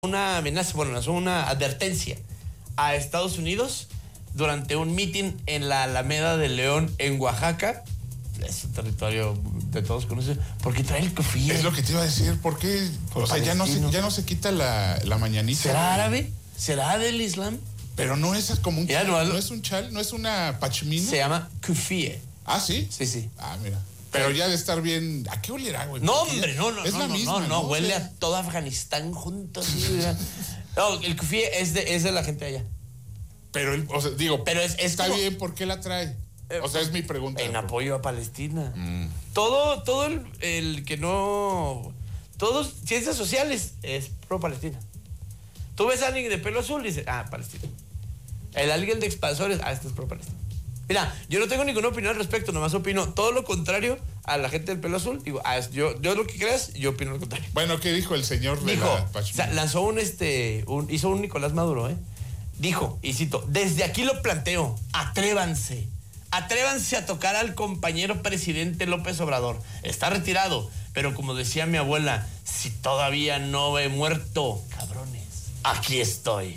una amenaza, bueno, lanzó una advertencia a Estados Unidos durante un mitin en la Alameda de León, en Oaxaca. Es un territorio de todos conocidos, porque trae el cofía. Es lo que te iba a decir, ¿por qué? O sea, ya no se quita la mañanita. ¿Será árabe? ¿Será del Islam? Pero no es como un chal, no es un chal, no es una pachmina. Se llama kufía. ¿Ah, sí? Sí. Ah, mira. Pero ya de estar bien. ¿A qué olerá, güey? No, hombre, no. Es la misma, no, huele a todo Afganistán junto así. No, el kufía es de la gente de allá. Pero, pero está como, bien, ¿por qué la trae? O sea, es mi pregunta. En apoyo a Palestina. Todo el que no... Todos, ciencias sociales, es pro-Palestina. Tú ves a alguien de pelo azul y dices, Palestina. Alguien de expansores, este es pro-Palestina. Mira, yo no tengo ninguna opinión al respecto, nomás opino todo lo contrario a la gente del pelo azul. Digo, yo lo que creas, yo opino lo contrario. Bueno, ¿qué dijo el señor de la Pachmina? Lanzó hizo un Nicolás Maduro, Dijo, y cito, desde aquí lo planteo, atrévanse a tocar al compañero presidente López Obrador. Está retirado, pero como decía mi abuela, si todavía no he muerto, cabrones, aquí estoy.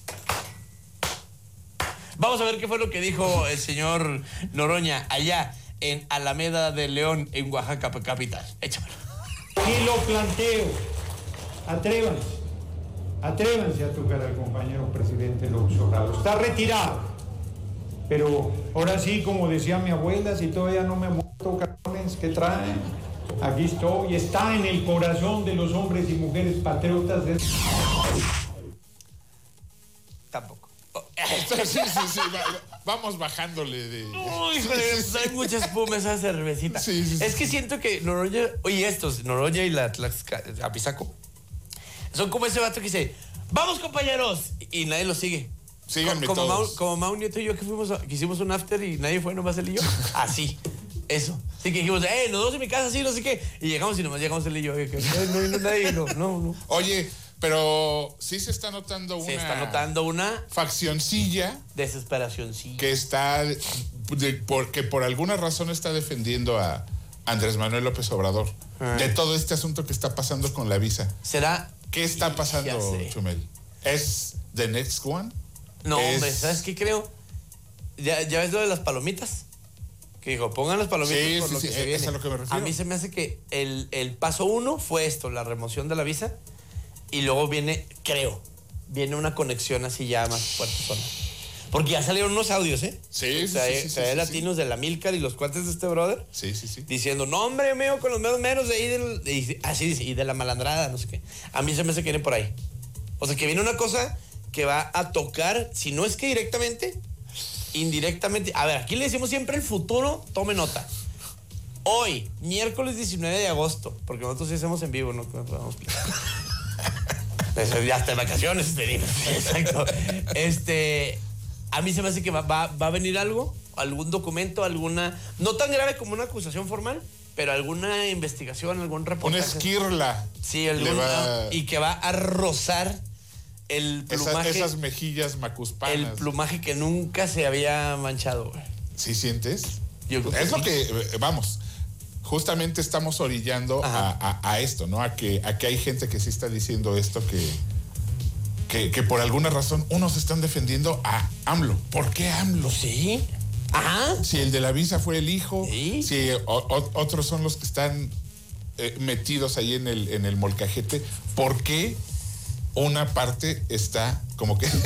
Vamos a ver qué fue lo que dijo el señor Noroña allá en Alameda de León, en Oaxaca capital. Échamelo. Y lo planteo, atrévanse a tocar al compañero presidente López Obrador. Está retirado, pero ahora sí, como decía mi abuela, si todavía no me he muerto, cabrones, ¿qué traen? Aquí estoy, está en el corazón de los hombres y mujeres patriotas de... Tampoco. Sí. Vamos bajándole de... Uy, hay mucha espuma esa cervecita. Sí. Es que siento que Noroña, Noroña y la Apizaco, son como ese vato que dice, ¡vamos, compañeros! Y nadie lo sigue. Síganme todos. Como Mau Nieto y yo que hicimos un after y nadie fue, nomás él y yo. Así. Eso. Así que dijimos, nos vemos en mi casa, sí, no sé qué. Y llegamos y nomás llegamos él y yo. No. Oye, pero sí se está notando Se está notando una faccioncilla. Desesperacioncilla. Que está, porque por alguna razón está defendiendo a Andrés Manuel López Obrador. De todo este asunto que está pasando con la visa. ¿Será? ¿Qué está pasando, Chumel? ¿Es the next one? No, hombre, ¿sabes qué creo? ¿Ya ves lo de las palomitas? Que dijo, pongan las palomitas por lo que se viene. Es a lo que me refiero. A mí se me hace que el paso 1 fue esto, la remoción de la visa, y luego viene una conexión así ya más fuerte. Porque ya salieron unos audios, Sí. Trae latinos de la Milcar y los cuates de este brother. Sí. Diciendo, no, hombre, mío, con los menos de ahí, así dice, y de la malandrada, no sé qué. A mí se me hace que viene por ahí. O sea, que viene una cosa que va a tocar, si no es que directamente, indirectamente. A ver, aquí le decimos siempre el futuro, tome nota. Hoy, miércoles 19 de agosto, porque nosotros sí hacemos en vivo, no podemos explicar. Ya hasta en vacaciones, te digo. Exacto. A mí se me hace que va a venir algún documento, alguna, no tan grave como una acusación formal, pero alguna investigación, algún reportaje. Una esquirla. Sí, y que va a rozar el plumaje. Esas mejillas macuspanas. El plumaje que nunca se había manchado, güey. ¿Sí sientes? Yo creo que es lo que, vamos, justamente estamos orillando a esto, ¿no? A que hay gente que sí está diciendo esto, que por alguna razón unos están defendiendo a AMLO. ¿Por qué AMLO? Sí. Ajá. Si el de la visa fue el hijo, ¿sí? Si otros son los que están metidos ahí en el molcajete, ¿por qué una parte está como que...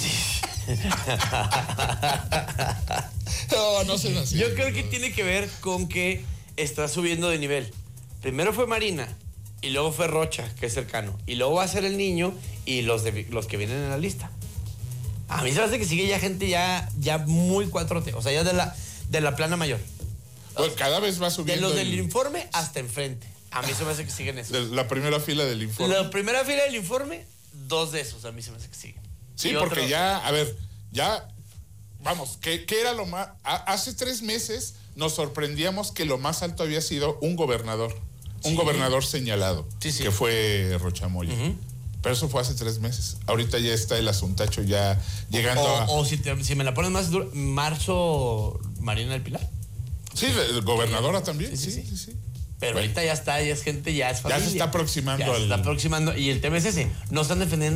no se nos... Yo creo que tiene que ver con que está subiendo de nivel. Primero fue Marina, y luego fue Rocha, que es cercano, y luego va a ser el niño y los que vienen en la lista. A mí se me hace que sigue ya gente ya muy 4T, o sea, ya de la plana mayor. Pues cada vez va subiendo. De los del informe hasta enfrente. A mí se me hace que siguen eso. La primera fila del informe. La primera fila del informe, 2 de esos a mí se me hace que siguen. Sí, porque vamos, ¿qué era lo más? Hace 3 meses nos sorprendíamos que lo más alto había sido un gobernador. Un gobernador señalado, que fue Rochamoya. Pero eso fue hace 3 meses. Ahorita ya está el asuntacho ya llegando o si me la pones más duro, marzo, Marina del Pilar. Sí, gobernadora también. Sí. Pero ahorita ya es gente, ya es familia. Ya se está aproximando. Y el tema es ese. No están defendiendo